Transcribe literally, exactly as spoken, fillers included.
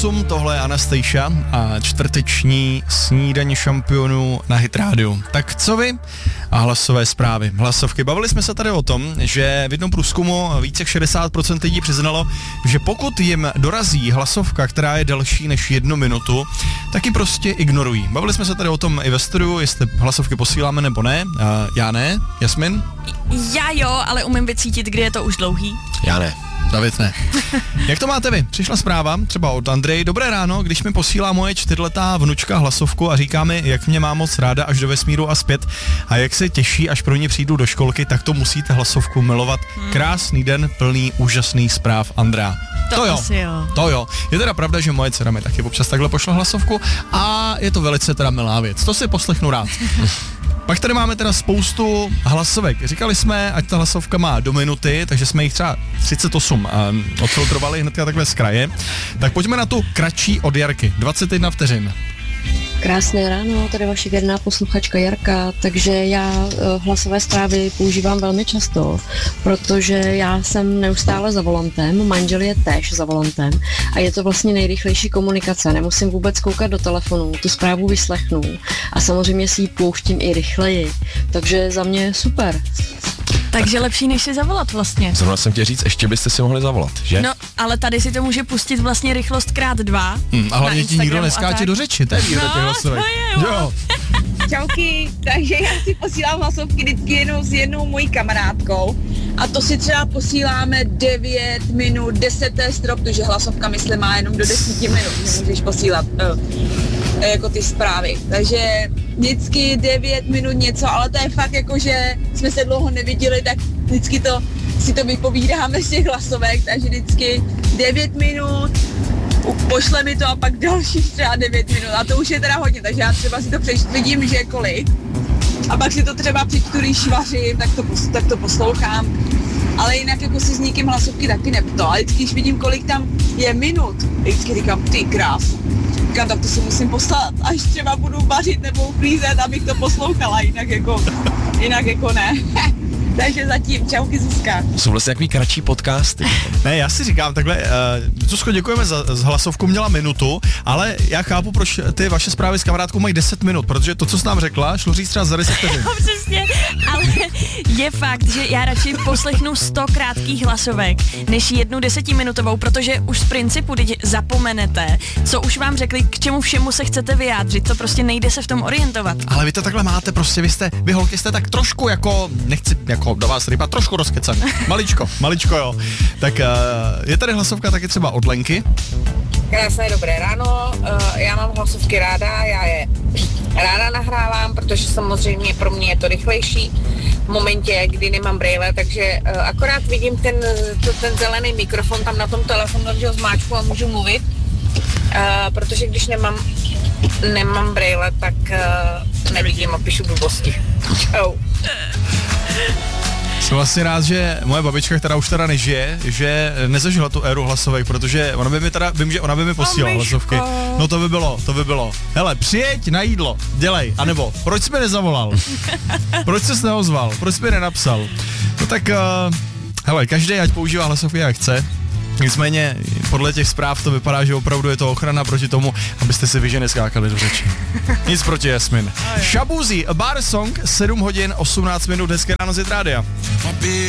osm, tohle je Anastasia a čtvrteční snídaně šampionů na Hit rádiu. Tak co vy? A hlasové zprávy, hlasovky. Bavili jsme se tady o tom, že v jednom průzkumu více jak šedesát procent lidí přiznalo, že pokud jim dorazí hlasovka, která je delší než jednu minutu, tak ji prostě ignorují. Bavili jsme se tady o tom i ve studiu, jestli hlasovky posíláme nebo ne. A já ne, Jasmin? Já jo, ale umím vycítit, kdy je to už dlouhý. Já ne. David ne. Jak to máte vy? Přišla zpráva, třeba od Andrej. Dobré ráno, když mi posílá moje čtyřletá vnučka hlasovku a říká mi, jak mě má moc ráda až do vesmíru a zpět a jak se těší, až pro ně přijdu do školky, tak to musíte hlasovku milovat. Hmm. Krásný den, plný úžasných zpráv, Andrea. To, to jo, asi jo. To jo. Je teda pravda, že moje dcera mi taky občas takhle pošla hlasovku a je to velice teda milá věc. To si poslechnu rád. Pak tady máme teda spoustu hlasovek. Říkali jsme, ať ta hlasovka má do minuty, takže jsme jich třeba třicet osm um, odfiltrovali hnedka takhle z kraje. Tak pojďme na tu kratší od Jarky. dvacet jedna vteřin. Krásné ráno, tady vaše věrná posluchačka Jarka, takže já uh, hlasové zprávy používám velmi často, protože já jsem neustále za volantem, manžel je též za volantem a je to vlastně nejrychlejší komunikace, nemusím vůbec koukat do telefonu, tu zprávu vyslechnu a samozřejmě si ji pouštím i rychleji, takže za mě super. Takže lepší, než si zavolat vlastně. Zrovna jsem chtěl říct, ještě byste si mohli zavolat, že? No, ale tady si to může pustit vlastně rychlost krát dva. Hmm, a hlavně ti nikdo neskáče do řeči, to je výhoda těch hlasovek. No, to je, jo. Čauky, takže já si posílám hlasovky vždycky jenom s jednou mojí kamarádkou a to si třeba posíláme devět minut, deset je strop, protože hlasovka myslím má jenom do deseti minut, že můžeš posílat uh, jako ty zprávy, takže vždycky devět minut něco, ale to je fakt jako, že jsme se dlouho neviděli, tak vždycky to si to vypovídáme z těch hlasovek, takže vždycky devět minut, pošle mi to a pak další třeba devět minut a to už je teda hodně, takže já třeba si to přečtu, vidím, že je kolik a pak si to třeba přečtu, když vařím, tak to, tak to poslouchám, ale jinak jako si s nikým hlasovky taky nepto, ale vždycky, když vidím, kolik tam je minut, vždycky říkám, ty krás, říkám, tak to si musím poslat, až třeba budu vařit nebo uklízet, abych to poslouchala, jinak jako, jinak jako ne. Takže zatím, čauky Zuzka. Jsou vlastně takový kratší podcasty. Ne, já si říkám takhle, uh, Zuzko, děkujeme za, za hlasovku, měla minutu, ale já chápu, proč ty vaše zprávy s kamarádkou mají deset minut, protože to, co jsi nám řekla, šlo říct třeba za deset vteřin. No, přesně, ale je fakt, že já radši poslechnu sto krátkých hlasovek, než jednu desetiminutovou, protože už z principu teď zapomenete, co už vám řekli, k čemu všemu se chcete vyjádřit, to prostě nejde se v tom orientovat. Ale vy to takhle máte, prostě vy jste, vy holky jste tak trošku jako, nechci jako do vás ryba, trošku rozkecaný. Maličko, maličko jo. Tak uh, je tady hlasovka taky třeba od Lenky. Krásné dobré ráno, uh, já mám hlasovky ráda, já je ráda nahrávám, protože samozřejmě pro mě je to rychlejší v momentě, kdy nemám brejle, takže uh, akorát vidím ten, to, ten zelený mikrofon tam na tom telefonu, takže ho zmáčku a můžu mluvit, uh, protože když nemám, nemám brejle, tak uh, nevidím a píšu blbosti. Čau. Jsem vlastně rád, že moje babička, která už teda nežije, že nezažila tu éru hlasovek, protože ona by mi teda, vím, že ona by mi posílala hlasovky. No to by bylo, to by bylo. Hele, přijeď na jídlo, dělej, anebo proč jsi mi nezavolal? Proč jsi neozval? Proč jsi mi nenapsal? No tak, uh, hele, každý ať používá hlasovky jak chce. Nicméně podle těch zpráv to vypadá, že opravdu je to ochrana proti tomu, abyste si vy že neskákali do řeči. Nic proti Jasmin. Shaboozey, A Bar Song, sedm hodin osmnáct minut, hezké ráno z Hit rádia.